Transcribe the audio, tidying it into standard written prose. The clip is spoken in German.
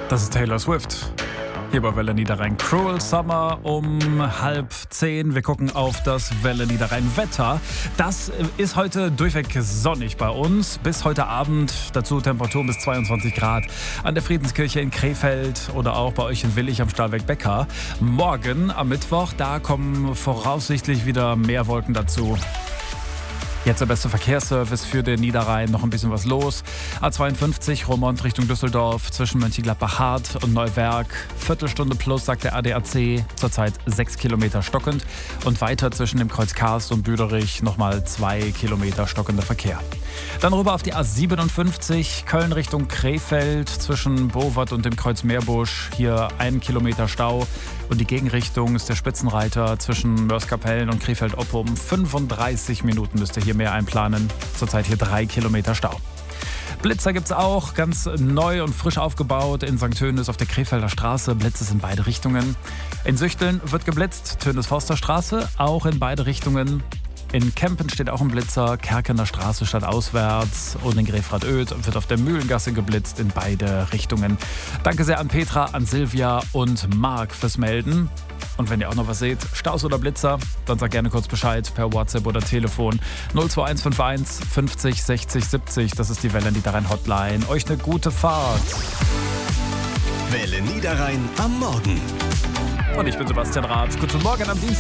Das ist Taylor Swift. Hier bei Welle Niederrhein. Cruel Summer um 9:30. Wir gucken auf das Welle Niederrhein Wetter. Das ist heute durchweg sonnig bei uns. Bis heute Abend. Dazu Temperaturen bis 22 Grad. An der Friedenskirche in Krefeld oder auch bei euch in Willich am Stahlweg Becker. Morgen am Mittwoch, da kommen voraussichtlich wieder mehr Wolken dazu. Jetzt der beste Verkehrsservice für den Niederrhein. Noch ein bisschen was los. A52 Roermond Richtung Düsseldorf zwischen Mönchengladbach-Hart und Neuwerk. Viertelstunde plus, sagt der ADAC. Zurzeit 6 Kilometer stockend. Und weiter zwischen dem Kreuz Karst und Büderich nochmal 2 Kilometer stockender Verkehr. Dann rüber auf die A57 Köln Richtung Krefeld zwischen Bowart und dem Kreuz Meerbusch. Hier 1 Kilometer Stau. Und die Gegenrichtung ist der Spitzenreiter zwischen Mörs-Kapellen und Krefeld-Oppum. 35 Minuten müsst ihr hier mehr einplanen. Zurzeit hier 3 Kilometer Stau. Blitzer gibt's auch, ganz neu und frisch aufgebaut in St. Tönis auf der Krefelder Straße. Blitze in beide Richtungen. In Süchteln wird geblitzt, Tönis-Forster-Straße, auch in beide Richtungen. In Kempen steht auch ein Blitzer, Kerkener Straße stadtauswärts, und in Grefrath-Oedt wird auf der Mühlengasse geblitzt in beide Richtungen. Danke sehr an Petra, an Silvia und Marc fürs Melden. Und wenn ihr auch noch was seht, Staus oder Blitzer, dann sagt gerne kurz Bescheid per WhatsApp oder Telefon 02151 50 60 70. Das ist die Welle Niederrhein Hotline. Euch eine gute Fahrt. Welle Niederrhein am Morgen. Und ich bin Sebastian Raab. Guten Morgen am Dienstag.